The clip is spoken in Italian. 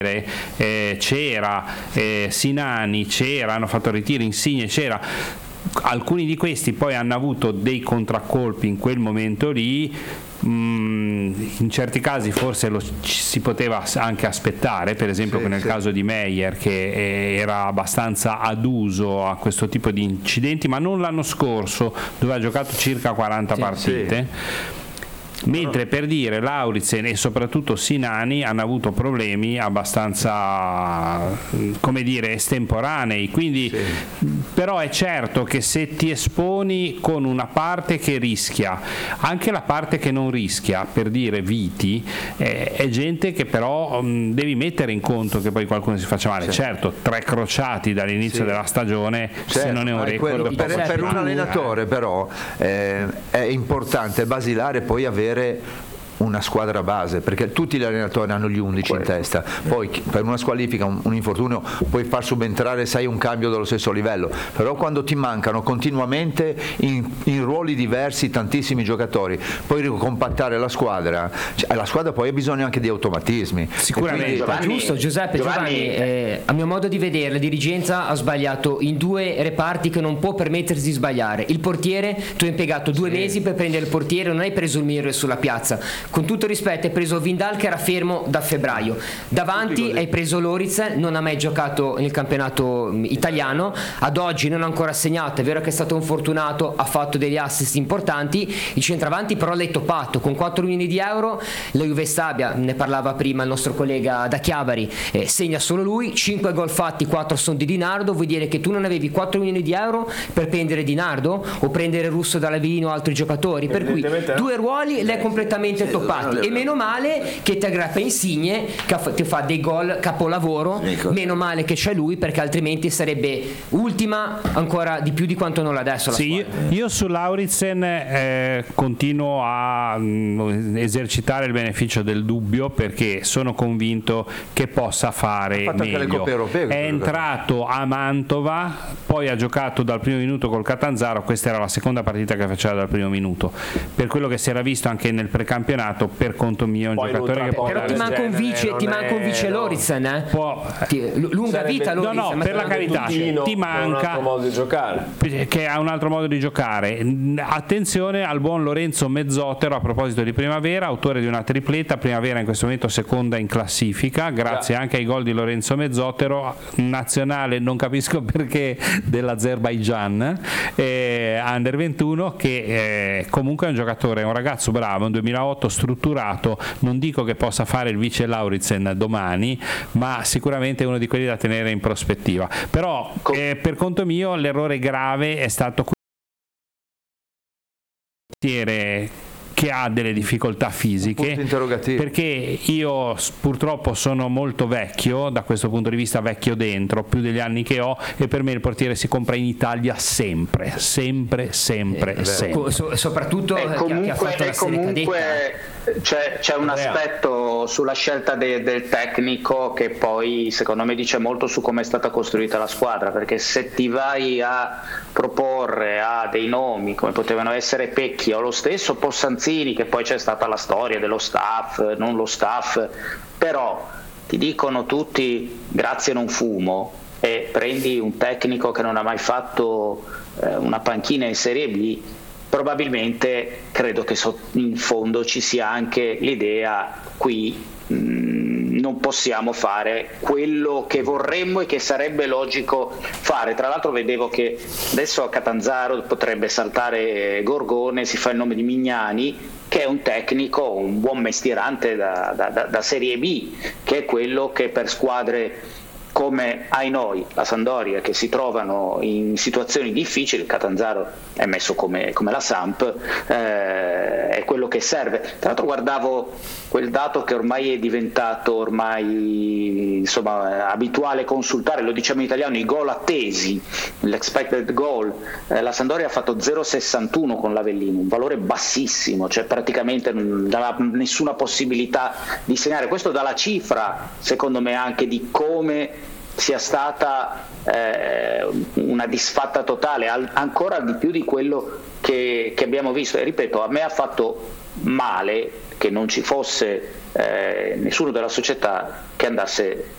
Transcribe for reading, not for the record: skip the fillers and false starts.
c'era Sinani, hanno fatto ritiro Insigne, c'era. Alcuni di questi poi hanno avuto dei contraccolpi in quel momento lì, in certi casi forse si poteva anche aspettare, per esempio nel caso di Meyer, che era abbastanza aduso a questo tipo di incidenti, ma non l'anno scorso, dove ha giocato circa 40 partite. Mentre per dire Lauritsen e soprattutto Sinani hanno avuto problemi abbastanza, come dire, estemporanei, quindi però è certo che se ti esponi con una parte che rischia, anche la parte che non rischia, per dire Viti, è gente che però devi mettere in conto che poi qualcuno si faccia male. Certo, 3 crociati dall'inizio della stagione, se non è un record per un allenatore però è importante, è basilare poi avere una squadra base, perché tutti gli allenatori hanno gli 11 in testa, poi per una squalifica, un infortunio, puoi far subentrare un cambio dello stesso livello, però quando ti mancano continuamente in ruoli diversi tantissimi giocatori, poi ricompattare la squadra poi ha bisogno anche di automatismi. Sicuramente. Giusto, Giovanni, a mio modo di vedere la dirigenza ha sbagliato in 2 reparti che non può permettersi di sbagliare. Il portiere, tu hai impiegato 2 mesi per prendere il portiere, non hai preso il Mir sulla piazza. Con tutto rispetto, hai preso Vindal che era fermo da febbraio. Davanti hai preso Lauritsen, non ha mai giocato nel campionato italiano, ad oggi non ha ancora segnato, è vero che è stato infortunato, ha fatto degli assist importanti. Il centravanti però l'hai toppato con 4 milioni di euro. La Juve Stabia, ne parlava prima il nostro collega da Chiavari, segna solo lui, 5 gol fatti, 4 sono di Di Nardo. Vuol dire che tu non avevi 4 milioni di euro per prendere Di Nardo o prendere Russo dall'Avellino o altri giocatori, per cui 2 ruoli l'hai completamente toppato. E meno male che ti aggrappa Insigne, che ti fa dei gol capolavoro, meno male che c'è lui, perché altrimenti sarebbe ultima ancora di più di quanto non l'ha adesso. Io su Lauritsen continuo a esercitare il beneficio del dubbio, perché sono convinto che possa fare meglio. È entrato a Mantova, poi ha giocato dal primo minuto col Catanzaro, questa era la seconda partita che faceva dal primo minuto, per quello che si era visto anche nel precampionato. Per conto mio è un giocatore che può, però ti manca un vice Lauritsen, lunga vita Lauritsen, no, per la carità, ti manca un altro modo di giocare, che ha un altro modo di giocare. Attenzione al buon Lorenzo Mezzotero, a proposito di Primavera, autore di una tripletta. Primavera in questo momento seconda in classifica, grazie anche ai gol di Lorenzo Mezzotero, nazionale non capisco perché dell'Azerbaigian, under 21, che comunque è un giocatore, è un ragazzo bravo, un 2008 strutturato. Non dico che possa fare il vice Lauritsen domani, ma sicuramente è uno di quelli da tenere in prospettiva. Però per conto mio l'errore grave è stato che ha delle difficoltà fisiche, perché io purtroppo sono molto vecchio da questo punto di vista, vecchio dentro, più degli anni che ho, e per me il portiere si compra in Italia sempre. Soprattutto chi ha fatto la serie cadetta. C'è un aspetto sulla scelta del tecnico che poi secondo me dice molto su come è stata costruita la squadra, perché se ti vai a proporre a dei nomi come potevano essere Pecchia o lo stesso Possanzini, che poi c'è stata la storia dello staff, non lo staff, però ti dicono tutti grazie non fumo, e prendi un tecnico che non ha mai fatto una panchina in Serie B, probabilmente credo che in fondo ci sia anche l'idea qui non possiamo fare quello che vorremmo e che sarebbe logico fare. Tra l'altro vedevo che adesso a Catanzaro potrebbe saltare Gorgone, si fa il nome di Mignani, che è un tecnico, un buon mestierante da Serie B, che è quello che per squadre come noi, la Sampdoria, che si trovano in situazioni difficili, il Catanzaro è messo come la Samp, è quello che serve. Tra l'altro guardavo quel dato che ormai è diventato abituale consultare, lo diciamo in italiano, i gol attesi, l'expected goal. La Sampdoria ha fatto 0,61 con l'Avellino, un valore bassissimo, cioè praticamente non dava nessuna possibilità di segnare. Questo dà la cifra, secondo me, anche di come sia stata una disfatta totale, ancora di più di quello che abbiamo visto. E ripeto, a me ha fatto male che non ci fosse nessuno della società che andasse